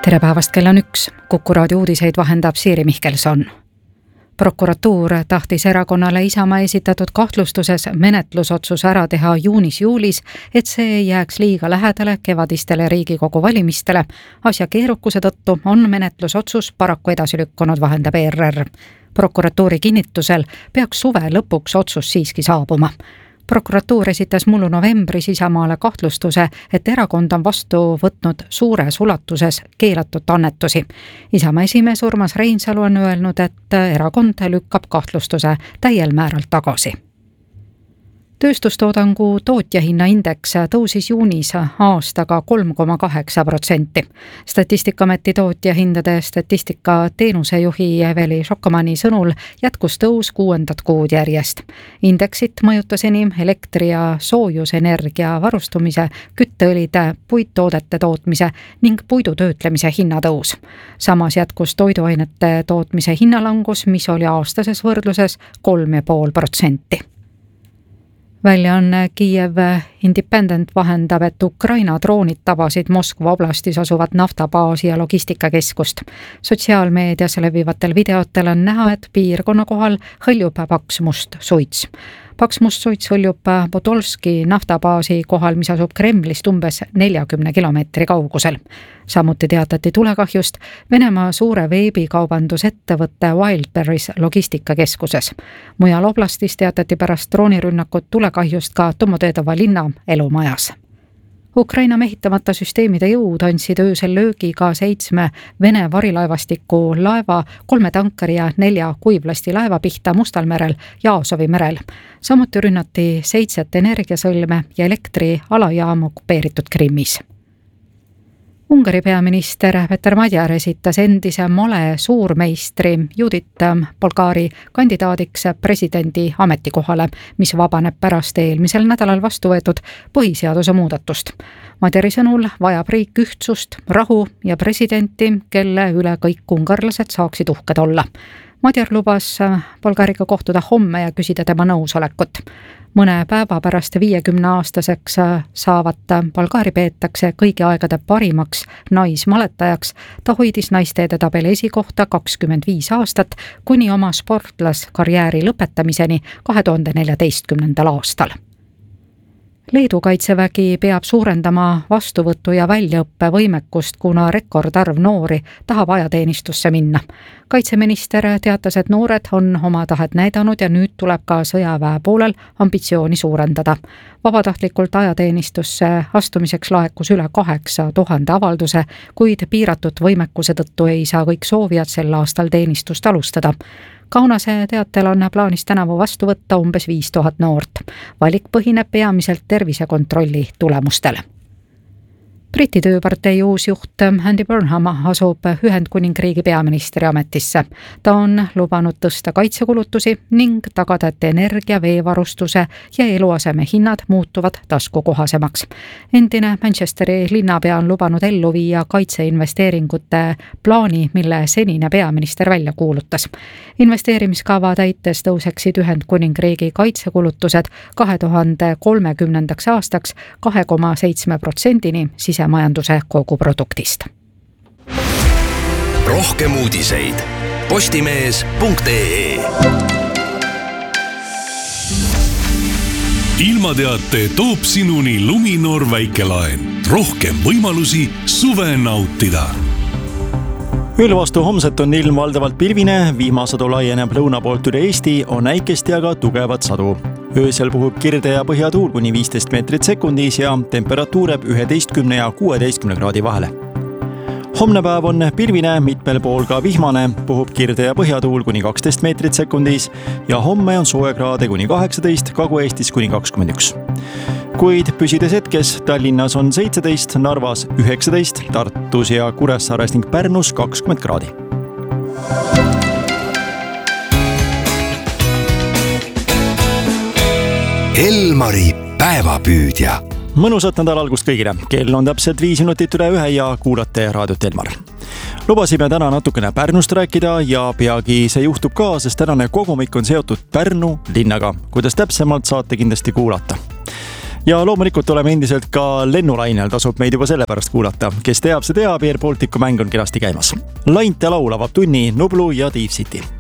Tere päevast, kell on 1. Kuku raadio uudiseid vahendab Siiri Mihkelson. Prokuratuur tahtis erakonnale Isamaa esitatud kahtlustuses menetlusotsus ära teha juunis-juulis, et see ei jääks liiga lähedale kevadistele Riigikogu valimistele. Asja keerukuse tõttu on menetlusotsus paraku edasi lükkunud, vahendab ERR. Prokuratuuri kinnitusel peaks suve lõpuks otsus siiski saabuma. Prokuratuur esitas mullu novembris Isamaale kahtlustuse, et erakond on vastu võtnud suures ulatuses keelatud annetusi. Isamaa esimees Urmas Reinsalu on öelnud, et erakond lükkab kahtlustuse täiel määral tagasi. Tööstustoodangu tootjahinnaindeks tõusis juunis aastaga 3,8%. Statistikaameti tootjahindade statistika teenusejuhi Eveli Šokamani sõnul jätkus tõus 6. kuud järjest. Indeksit mõjutas enim elektri- ja soojusenergia varustumise, kütteõlide, puittoodete tootmise ning puidu töötlemise hinnatõus. Samas jätkus toiduainete tootmise hinnalangus, mis oli aastases võrdluses 3,5%. Väljaanne Kiiev Independent vahendab, et Ukraina droonid tabasid Moskva oblastis asuvat naftabaasi ja logistikakeskust. Sotsiaalmeedias levivatel videotel on näha, et piirkonna kohal hõljub paks must suits. Paks must suits hõljub Podolski naftabaasi kohal, mis asub Kremlist umbes 40 kilomeetri kaugusel. Samuti teatati tulekahjust Venemaa suure veebikaubandusettevõtte Wildberries logistikakeskuses. Mujal oblastis teatati pärast droonirünnakut tulekahjust ka Domodedova linna elumajas. Ukraina mehitamata süsteemide jõud andsid öösel löögi ka 7 Vene varilaevastiku laeva, 3 tankari ja 4 kuivlasti laeva pihta Mustal merel ja Aasovi merel. Samuti rünnati 7 energiasõlme ja elektrialajaam okupeeritud Krimmis. Ungari peaminister Peter Magyar esitas endise male suurmeistri Judit Bolgari kandidaadiks presidendi ametikohale, mis vabaneb pärast eelmisel nädalal vastu võetud põhiseaduse muudatust. Magyari sõnul vajab riik ühtsust, rahu ja presidenti, kelle üle kõik ungarlased saaksid uhked olla. Magyar lubas Bolgariga kohtuda homme ja küsida tema nõusolekut. Mõne päeva pärast 50-aastaseks saavat Bolgari peetakse kõigi aegade parimaks naismaletajaks. Ta hoidis naiste edetabeli esikohta 25 aastat kuni oma sportlaskarjääri lõpetamiseni 2014. aastal. Leedu kaitsevägi peab suurendama vastuvõtu- ja väljaõppe võimekust, kuna rekordarv noori tahab ajateenistusse minna. Kaitseminister teatas, et noored on oma tahet näidanud ja nüüd tuleb ka sõjaväe poolel ambitsiooni suurendada. Vabatahtlikult ajateenistusse astumiseks laekus üle 8000 avalduse, kuid piiratud võimekuse tõttu ei saa kõik soovijad sel aastal teenistust alustada. Kaunase teatel on plaanis tänavu vastu võtta umbes 5000 noort. Valik põhineb peamiselt tervisekontrolli tulemustel. Briti tööpartei uus juht Andy Burnham asub Ühendkuningriigi peaministri ametisse. Ta on lubanud tõsta kaitsekulutusi ning tagada, et energia, veevarustuse ja eluaseme hinnad muutuvad taskukohasemaks. Endine Manchesteri linnapea on lubanud ellu viia kaitseinvesteeringute plaani, mille senine peaminister välja kuulutas. Investeerimiskava täites tõuseksid Ühendkuningriigi kaitsekulutused 2030. aastaks 2,7%-ni sisemajanduse koguproduktist. Rohkem uudiseid postimees.ee. Ilmateate toob sinuni Luminor väikelaen. Rohkem võimalusi suve nautida. Ööl vastu homset on ilm valdavalt pilvine, vihmasadu laieneb lõuna poolt üle Eesti, on äikest ja ka tugevat sadu. Öösel puhub kirde ja põhjatuul kuni 15 meetrit sekundis ja temperatuur jääb 11 ja 16 kraadi vahele. Homne päev on pilvine, mitmel pool ka vihmane, puhub kirde ja põhjatuul kuni 12 meetrit sekundis ja homme on soojakraade kuni 18, Kagu-Eestis kuni 21. Kuid püsides hetkes, Tallinnas on 17, Narvas 19, Tartus ja Kuressaares ning Pärnus 20 kraadi. Elmari päevapüüdja. Mõnusat nädala algust kõigile. Kell on täpselt 5 minutit üle 1 ja kuulate raadiot Elmar. Lubasime täna natukene Pärnust rääkida ja peagi see juhtub ka, sest tänane kogumik on seotud Pärnu linnaga. Kuidas täpsemalt saate kindlasti kuulata. ja loomulikult oleme endiselt ka lennulainel, tasub meid juba sellepärast kuulata. Kes teab, see teab, Air Balticu mäng on kenasti käimas. Laint ja laul avab tunni Nublu ja Tiiv City.